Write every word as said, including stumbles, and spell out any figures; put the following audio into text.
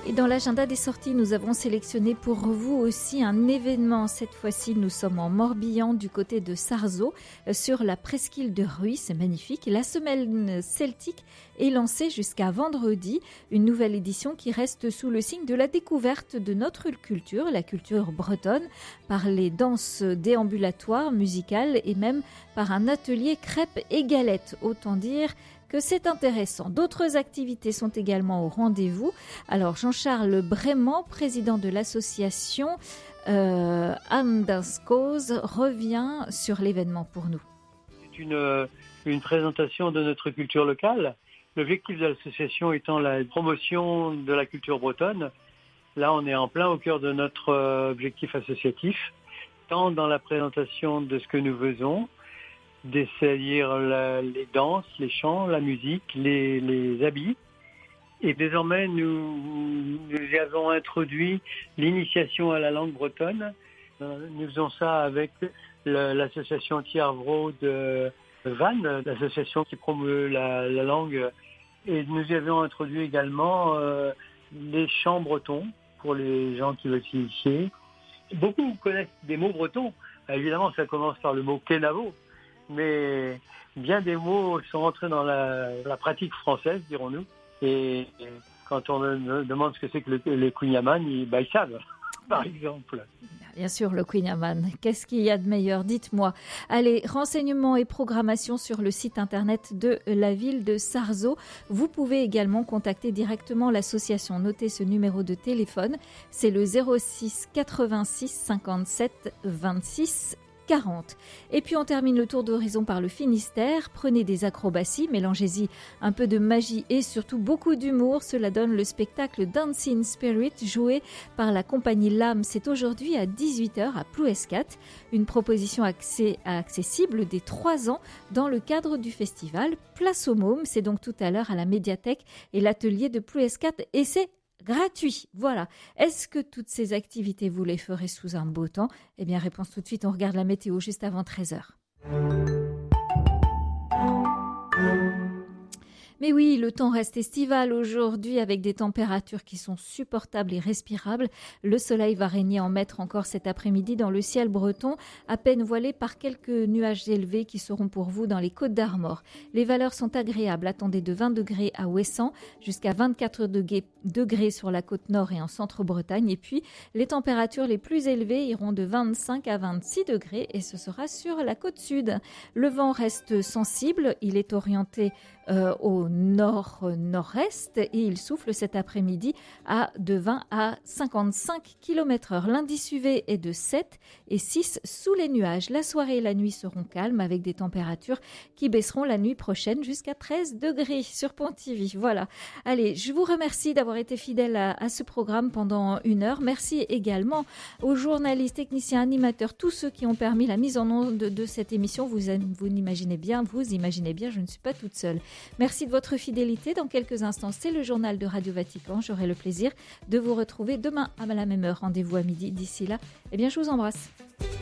Et dans l'agenda des sorties, nous avons sélectionné pour vous aussi un événement. Cette fois-ci, nous sommes en Morbihan, du côté de Sarzeau, sur la presqu'île de Rhuys. C'est magnifique. La semaine celtique est lancée jusqu'à vendredi. Une nouvelle édition qui reste sous le signe de la découverte de notre culture, la culture bretonne, par les danses déambulatoires, musicales et même par un atelier crêpes et galettes. Autant dire que c'est intéressant. D'autres activités sont également au rendez-vous. Alors Jean-Charles Brément, président de l'association euh, Anders Cause, revient sur l'événement pour nous. C'est une, une présentation de notre culture locale. L'objectif de l'association étant la promotion de la culture bretonne. Là, on est en plein au cœur de notre objectif associatif, tant dans la présentation de ce que nous faisons, c'est-à-dire les danses, les chants, la musique, les, les habits. Et désormais, nous, nous avons introduit l'initiation à la langue bretonne. Nous faisons ça avec le, l'association Tiarvro de Vannes, l'association qui promeut la, la langue. Et nous y avons introduit également euh, les chants bretons pour les gens qui veulent s'y initier. Beaucoup connaissent des mots bretons. Évidemment, ça commence par le mot kenavo. Mais bien des mots sont entrés dans la, la pratique française, dirons-nous. Et quand on demande ce que c'est que le, le Queen-Yaman, ils, bah, ils savent, par exemple. Bien sûr, le Queen-Yaman. Qu'est-ce qu'il y a de meilleur? Dites-moi. Allez, renseignements et programmation sur le site internet de la ville de Sarzeau. Vous pouvez également contacter directement l'association. Notez ce numéro de téléphone. C'est le zéro six quatre-vingt-six cinquante-sept vingt-six quarante. Et puis on termine le tour d'horizon par le Finistère. Prenez des acrobaties, mélangez-y un peu de magie et surtout beaucoup d'humour. Cela donne le spectacle Dancing Spirit joué par la compagnie L'Âme. C'est aujourd'hui à dix-huit heures à Plouescat. Une proposition accès, accessible dès trois ans dans le cadre du festival. Place aux Mômes, c'est donc tout à l'heure à la médiathèque et l'atelier de Plouescat et c'est gratuit, voilà. Est-ce que toutes ces activités, vous les ferez sous un beau temps? Eh bien, réponse tout de suite, on regarde la météo juste avant treize heures. Mais oui, le temps reste estival aujourd'hui avec des températures qui sont supportables et respirables. Le soleil va régner en maître encore cet après-midi dans le ciel breton, à peine voilé par quelques nuages élevés qui seront pour vous dans les Côtes d'Armor. Les valeurs sont agréables. Attendez de vingt degrés à Ouessant jusqu'à vingt-quatre degrés sur la côte nord et en centre-Bretagne. Et puis, les températures les plus élevées iront de vingt-cinq à vingt-six degrés et ce sera sur la côte sud. Le vent reste sensible. Il est orienté Euh, au nord-nord-est et il souffle cet après-midi à de vingt à cinquante-cinq kilomètres heure. L'indice U V est de sept et six sous les nuages. La soirée et la nuit seront calmes avec des températures qui baisseront la nuit prochaine jusqu'à treize degrés sur Pontivy. Voilà. Allez, je vous remercie d'avoir été fidèle à, à ce programme pendant une heure. Merci également aux journalistes, techniciens, animateurs, tous ceux qui ont permis la mise en onde de, de cette émission. Vous, vous imaginez bien, vous imaginez bien, je ne suis pas toute seule. Merci de votre fidélité. Dans quelques instants, c'est le journal de Radio Vatican. J'aurai le plaisir de vous retrouver demain à la même heure. Rendez-vous à midi. D'ici là, eh bien, je vous embrasse.